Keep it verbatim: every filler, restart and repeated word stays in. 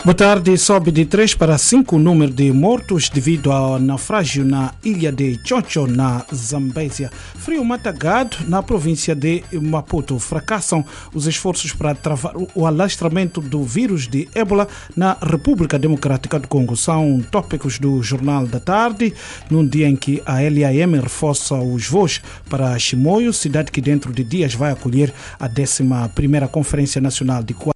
Boa tarde. Sobe de três para cinco o número de mortos devido ao naufrágio na ilha de Choncho, na Zambésia. Frio matagado na província de Maputo. Fracassam os esforços para travar o alastramento do vírus de ébola na República Democrática do Congo. São tópicos do Jornal da Tarde, num dia em que a L A M reforça os voos para Chimoio, cidade que dentro de dias vai acolher a décima primeira Conferência Nacional de